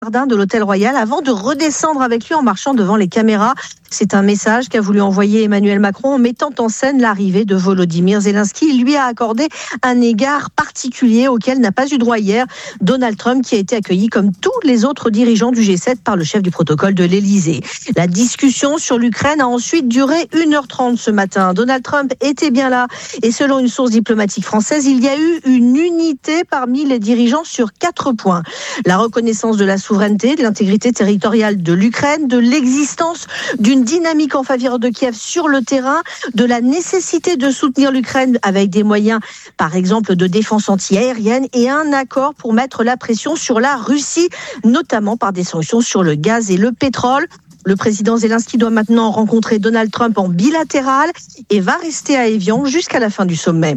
jardin de l'Hôtel Royal avant de redescendre avec lui en marchant devant les caméras. C'est un message qu'a voulu envoyer Emmanuel Macron en mettant en scène l'arrivée de Volodymyr Zelensky. Il lui a accordé un égard particulier auquel n'a pas eu droit hier Donald Trump, qui a été accueilli comme tous les autres dirigeants du G7 par le chef du protocole de l'Élysée. La discussion sur l'Ukraine a ensuite duré 1h30 ce matin. Donald Trump était bien là et selon une source diplomatique française, il y a eu une unité parmi les dirigeants sur 4 points. La reconnaissance de la souveraineté, de l'intégrité territoriale de l'Ukraine, de l'existence d'une dynamique en faveur de Kiev sur le terrain, de la nécessité de soutenir l'Ukraine avec des moyens, par exemple, de défense anti-aérienne et un accord pour mettre la pression sur la Russie, notamment par des sanctions sur le gaz et le pétrole. Le président Zelensky doit maintenant rencontrer Donald Trump en bilatéral et va rester à Évian jusqu'à la fin du sommet.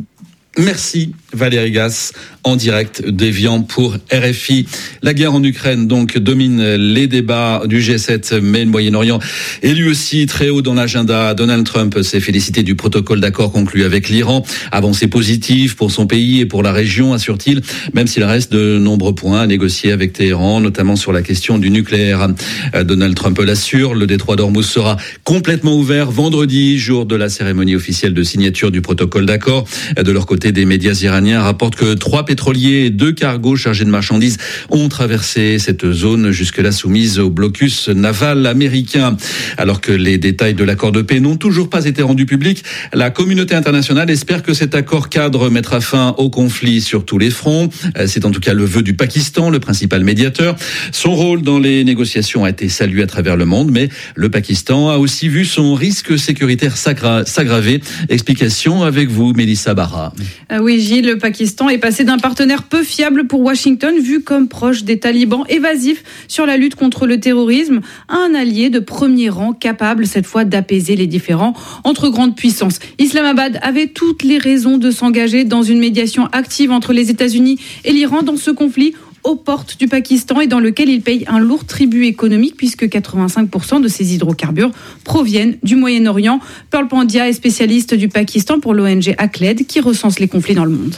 Merci Valérie Gasse, en direct d'Évian pour RFI. La guerre en Ukraine donc domine les débats du G7, mais le Moyen-Orient est lui aussi très haut dans l'agenda. Donald Trump s'est félicité du protocole d'accord conclu avec l'Iran. Avancée positive pour son pays et pour la région, assure-t-il, même s'il reste de nombreux points à négocier avec Téhéran, notamment sur la question du nucléaire. Donald Trump l'assure, le détroit d'Ormuz sera complètement ouvert vendredi, jour de la cérémonie officielle de signature du protocole d'accord. De leur côté, des médias iraniens rapportent que 3 pétroliers et 2 cargos chargés de marchandises ont traversé cette zone jusque-là soumise au blocus naval américain. Alors que les détails de l'accord de paix n'ont toujours pas été rendus publics, la communauté internationale espère que cet accord cadre mettra fin au conflit sur tous les fronts. C'est en tout cas le vœu du Pakistan, le principal médiateur. Son rôle dans les négociations a été salué à travers le monde, mais le Pakistan a aussi vu son risque sécuritaire s'aggraver. Explication avec vous, Mélissa Barra. Oui, Gilles, le Pakistan est passé d'un partenaire peu fiable pour Washington, vu comme proche des talibans, évasif sur la lutte contre le terrorisme, à un allié de premier rang capable cette fois d'apaiser les différends entre grandes puissances. Islamabad avait toutes les raisons de s'engager dans une médiation active entre les États-Unis et l'Iran dans ce conflit aux portes du Pakistan et dans lequel il paye un lourd tribut économique puisque 85% de ses hydrocarbures proviennent du Moyen-Orient. Pearl Pandya est spécialiste du Pakistan pour l'ONG ACLED qui recense les conflits dans le monde.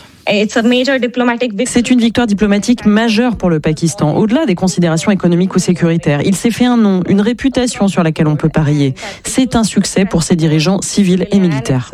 C'est une victoire diplomatique majeure pour le Pakistan, au-delà des considérations économiques ou sécuritaires. Il s'est fait un nom, une réputation sur laquelle on peut parier. C'est un succès pour ses dirigeants civils et militaires.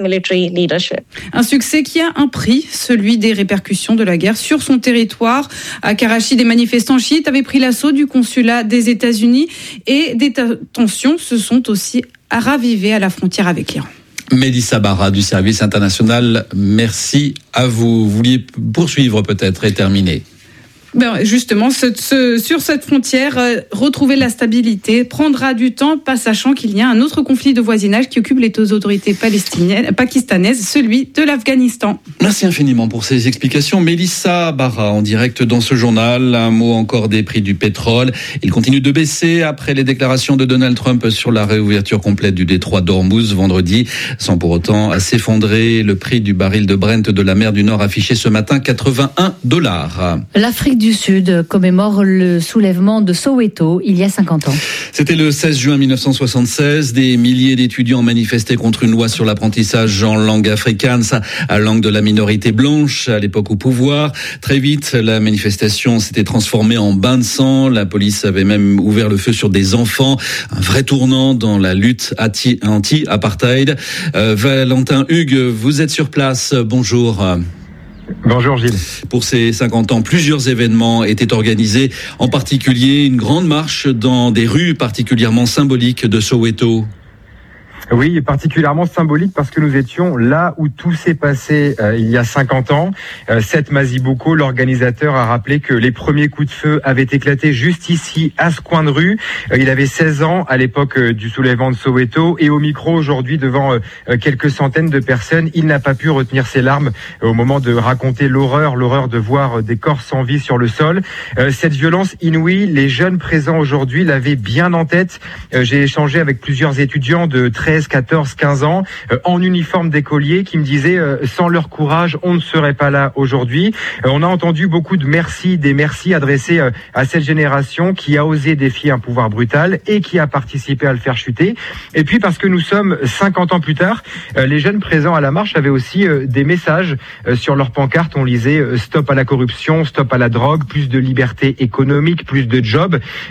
Un succès qui a un prix, celui des répercussions de la guerre sur son territoire. À Karachi, des manifestants chiites avaient pris l'assaut du consulat des États-Unis et des tensions se sont aussi ravivées à la frontière avec l'Iran. Mélissa Barra du service international, merci à vous. Vous vouliez poursuivre peut-être et terminer? Justement, sur cette frontière, retrouver la stabilité prendra du temps, pas sachant qu'il y a un autre conflit de voisinage qui occupe les autorités pakistanaises, celui de l'Afghanistan. Merci infiniment pour ces explications. Mélissa Barra en direct dans ce journal. Un mot encore des prix du pétrole. Il continue de baisser après les déclarations de Donald Trump sur la réouverture complète du détroit d'Ormuz vendredi, sans pour autant s'effondrer. Le prix du baril de Brent de la mer du Nord affiché ce matin $81. L'Afrique du Sud commémore le soulèvement de Soweto il y a 50 ans. C'était le 16 juin 1976. Des milliers d'étudiants manifestaient contre une loi sur l'apprentissage en langue afrikaans, à langue de la minorité blanche, à l'époque au pouvoir. Très vite, la manifestation s'était transformée en bain de sang. La police avait même ouvert le feu sur des enfants. Un vrai tournant dans la lutte anti-apartheid. Valentin Hugues, vous êtes sur place. Bonjour. Bonjour Gilles. Pour ces 50 ans, plusieurs événements étaient organisés, en particulier une grande marche dans des rues particulièrement symboliques de Soweto. Oui, particulièrement symbolique parce que nous étions là où tout s'est passé il y a 50 ans. Seth Masiboko, l'organisateur, a rappelé que les premiers coups de feu avaient éclaté juste ici, à ce coin de rue. Il avait 16 ans à l'époque du soulèvement de Soweto et au micro aujourd'hui devant quelques centaines de personnes, il n'a pas pu retenir ses larmes au moment de raconter l'horreur de voir des corps sans vie sur le sol. Cette violence inouïe, les jeunes présents aujourd'hui l'avaient bien en tête. J'ai échangé avec plusieurs étudiants de très 13, 14, 15 ans, en uniforme d'écolier, qui me disaient sans leur courage, on ne serait pas là aujourd'hui. On a entendu beaucoup de des merci adressés à cette génération qui a osé défier un pouvoir brutal et qui a participé à le faire chuter. Et puis parce que nous sommes 50 ans plus tard, les jeunes présents à la marche avaient aussi des messages sur leurs pancartes. On lisait stop à la corruption, stop à la drogue, plus de liberté économique, plus de jobs.